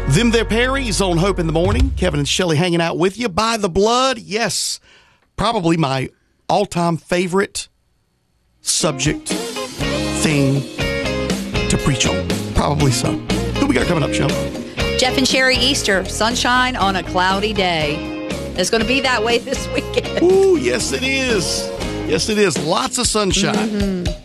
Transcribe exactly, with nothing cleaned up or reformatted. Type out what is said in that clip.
Them There Perrys on Hope in the Morning. Kevin and Shelley hanging out with you. By the Blood, yes, probably my all-time favorite subject thing to preach on. Probably so. Who we got coming up, Shelley? Jeff and Sherry Easter, sunshine on a cloudy day. It's going to be that way this weekend. Ooh, yes it is. Yes it is. Lots of sunshine. Mm-hmm.